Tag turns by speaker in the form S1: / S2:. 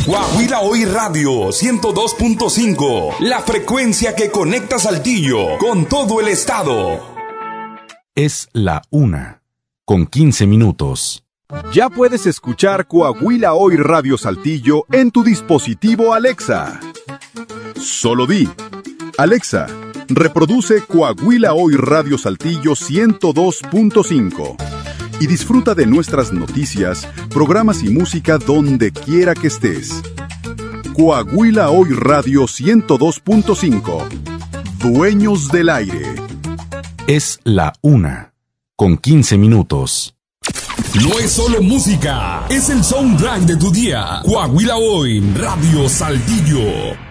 S1: Coahuila Hoy Radio 102.5, la frecuencia que conecta Saltillo con todo el estado.
S2: Es la 1:15.
S3: Ya puedes escuchar Coahuila Hoy Radio Saltillo en tu dispositivo Alexa. Solo di: Alexa, reproduce Coahuila Hoy Radio Saltillo 102.5 y disfruta de nuestras noticias, programas y música donde quiera que estés. Coahuila Hoy Radio 102.5, dueños del aire.
S2: Es la 1:15.
S1: No es solo música, es el soundtrack de tu día. Coahuila Hoy Radio Saltillo.